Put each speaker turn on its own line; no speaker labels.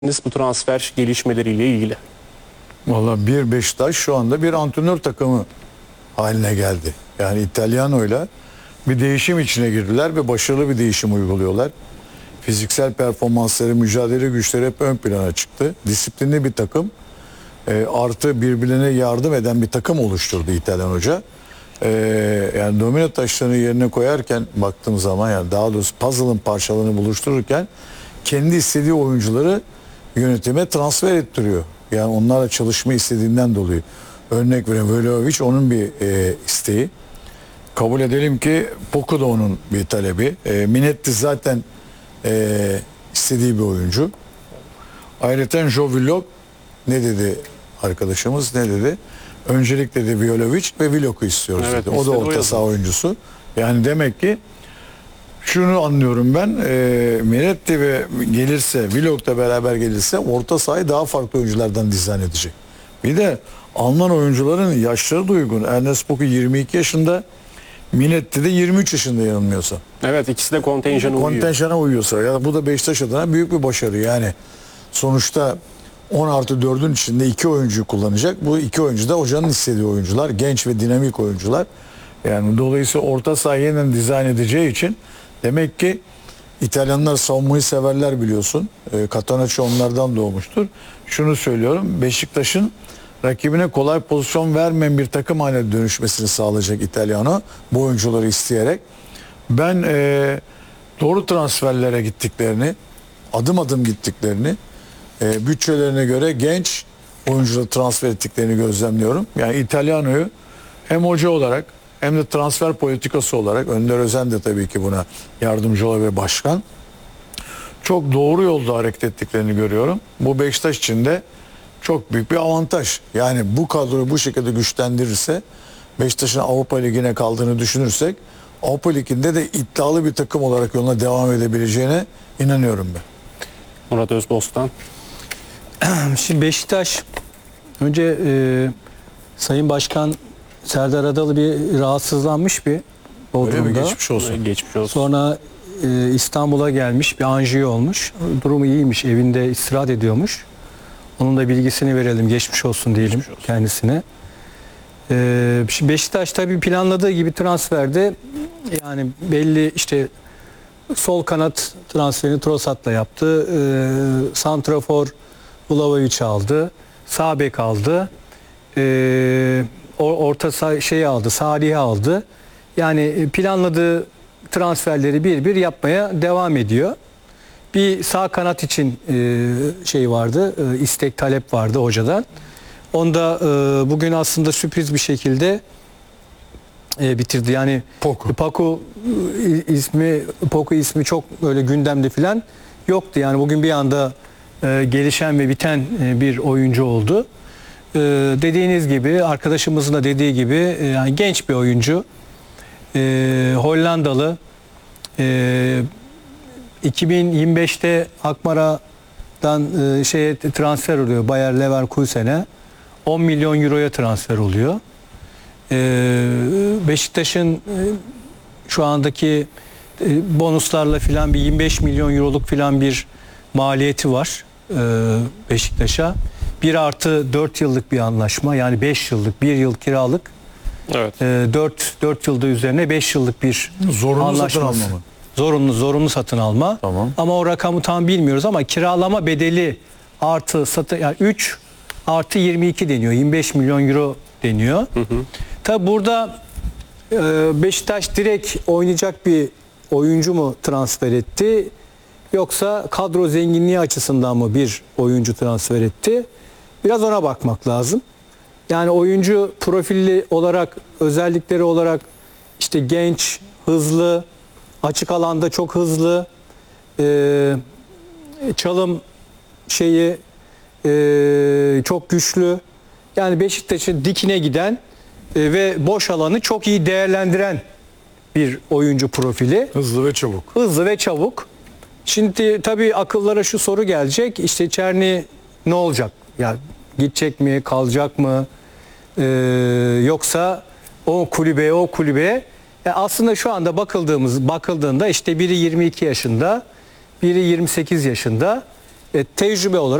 bu transfer gelişmeleriyle ilgili?
Valla bir Beşiktaş şu anda bir antrenör takımı haline geldi. Yani İtalyano'yla bir değişim içine girdiler ve başarılı bir değişim uyguluyorlar. Fiziksel performansları, mücadele güçleri hep ön plana çıktı. Disiplinli bir takım, artı birbirine yardım eden bir takım oluşturdu İtalyan hoca. Yani domino taşlarını yerine koyarken baktığım zaman, yani daha doğrusu puzzle'ın parçalarını buluştururken kendi istediği oyuncuları yönetime transfer ettiriyor. Yani onlarla çalışma istediğinden dolayı. Örnek veriyorum, Vlahovic onun bir isteği. Kabul edelim ki Poku da onun bir talebi. Minetti zaten istediği bir oyuncu. Ayrıca Joe Willock ne dedi arkadaşımız, ne dedi? Öncelikle de Vlahovic ve Willock'u istiyoruz
Evet,
dedi. O da orta saha oyuncusu. Yani demek ki şunu anlıyorum ben, Minetti ve gelirse, Willock da beraber gelirse orta sahayı daha farklı oyunculardan dizayn edecek. Bir de Alman oyuncuların yaşları da uygun. Ernest Poku 22 yaşında, Minetti de 23 yaşında yanılmıyorsa.
Evet, ikisi de kontenjana uyuyor.
Kontenjana uyuyorsa. Yani bu da Beşiktaş adına büyük bir başarı. Yani sonuçta 10+4'ün içinde 2 oyuncuyu kullanacak. Bu 2 oyuncu da hocanın istediği oyuncular. Genç ve dinamik oyuncular. Yani dolayısıyla orta sahayı yeniden dizayn edeceği için demek ki İtalyanlar savunmayı severler, biliyorsun. Catenaccio onlardan doğmuştur. Şunu söylüyorum, Beşiktaş'ın rakibine kolay pozisyon vermeyen bir takım haline dönüşmesini sağlayacak İtalyano, bu oyuncuları isteyerek. Ben doğru transferlere gittiklerini, adım adım gittiklerini, bütçelerine göre genç oyuncuları transfer ettiklerini gözlemliyorum. Yani İtalyano'yu hem hoca olarak hem de transfer politikası olarak, Önder Özen de tabii ki buna yardımcı oluyor ve başkan, çok doğru yolda hareket ettiklerini görüyorum. Bu Beşiktaş için de çok büyük bir avantaj. Yani bu kadroyu bu şekilde güçlendirirse, Beşiktaş'ın Avrupa Ligi'ne kaldığını düşünürsek, Avrupa Ligi'nde de iddialı bir takım olarak yoluna devam edebileceğine inanıyorum ben.
Murat Özbostan.
Şimdi Beşiktaş önce Sayın Başkan Serdar Adalı bir rahatsızlanmış bir Bodrum'da.
Geçmiş olsun.
Geçmiş olsun.
Sonra İstanbul'a gelmiş, bir anjiyo olmuş. Durumu iyiymiş, evinde istirahat ediyormuş. Onun da bilgisini verelim, geçmiş olsun diyelim
Geçmiş olsun.
kendisine. Şimdi Beşiktaş tabii planladığı gibi transferde, yani belli işte sol kanat transferini Trossard'la yaptı. Santrafor Vlahovic aldı. Sağ bek aldı. Orta şeyi aldı, Salih'i aldı. Yani planladığı transferleri bir bir yapmaya devam ediyor. Bir sağ kanat için şey vardı, istek talep vardı hocadan. Onda bugün aslında sürpriz bir şekilde bitirdi. Yani Poku ismi çok öyle gündemde falan yoktu. Yani bugün bir anda gelişen ve biten bir oyuncu oldu. Dediğiniz gibi, arkadaşımızın da dediği gibi, yani genç bir oyuncu. Hollandalı. 2025'te Akmara'dan şeye transfer oluyor, Bayer Leverkusen'e. 10 milyon euroya transfer oluyor. Beşiktaş'ın şu andaki bonuslarla filan bir 25 milyon euroluk filan bir maliyeti var Beşiktaş'a. 1+4 yıllık bir anlaşma, yani 5 yıllık, 1 yıl kiralık.
Evet.
4 yılda üzerine 5 yıllık bir
Zorunlu
anlaşma.
satın alma mı?
Zorunlu satın alma.
Tamam.
Ama o rakamı tam bilmiyoruz, ama kiralama bedeli artı satın, yani 3 artı 22 deniyor. 25 milyon euro deniyor. Tabi burada Beşiktaş direkt oynayacak bir oyuncu mu transfer etti, yoksa kadro zenginliği açısından mı bir oyuncu transfer etti? Biraz ona bakmak lazım. Yani oyuncu profilli olarak, özellikleri olarak işte genç, hızlı, açık alanda çok hızlı, çalım şeyi çok güçlü. Yani Beşiktaş'ın dikine giden ve boş alanı çok iyi değerlendiren bir oyuncu profili.
Hızlı ve çabuk.
Hızlı ve çabuk. Şimdi tabii akıllara şu soru gelecek. İşte Çerni ne olacak? Ya gidecek mi, kalacak mı? Yoksa o kulübe. Yani aslında şu anda bakıldığında işte biri 22 yaşında, biri 28 yaşında. tecrübe olarak